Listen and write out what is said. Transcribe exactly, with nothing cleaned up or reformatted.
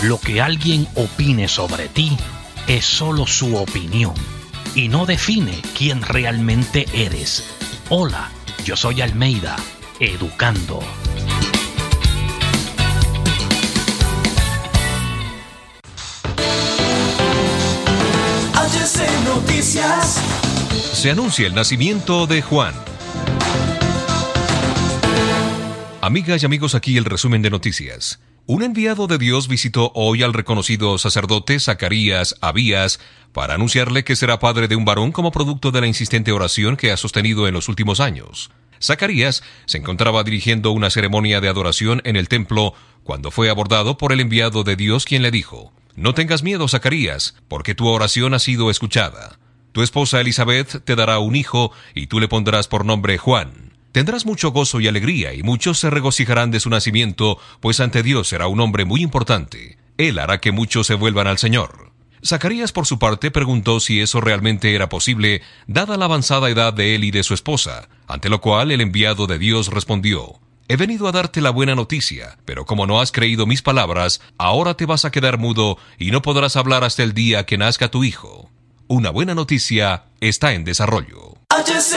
Lo que alguien opine sobre ti es solo su opinión y no define quién realmente eres. Hola, yo soy Almeida, educando. H C Noticias. Se anuncia el nacimiento de Juan. Amigas y amigos, aquí el resumen de noticias. Un enviado de Dios visitó hoy al reconocido sacerdote Zacarías Abías para anunciarle que será padre de un varón como producto de la insistente oración que ha sostenido en los últimos años. Zacarías se encontraba dirigiendo una ceremonia de adoración en el templo cuando fue abordado por el enviado de Dios, quien le dijo: «No tengas miedo, Zacarías, porque tu oración ha sido escuchada. Tu esposa Elizabeth te dará un hijo y tú le pondrás por nombre Juan. Tendrás mucho gozo y alegría, y muchos se regocijarán de su nacimiento, pues ante Dios será un hombre muy importante. Él hará que muchos se vuelvan al Señor». Zacarías, por su parte, preguntó si eso realmente era posible, dada la avanzada edad de él y de su esposa, ante lo cual el enviado de Dios respondió: «He venido a darte la buena noticia, pero como no has creído mis palabras, ahora te vas a quedar mudo y no podrás hablar hasta el día que nazca tu hijo». Una buena noticia está en desarrollo.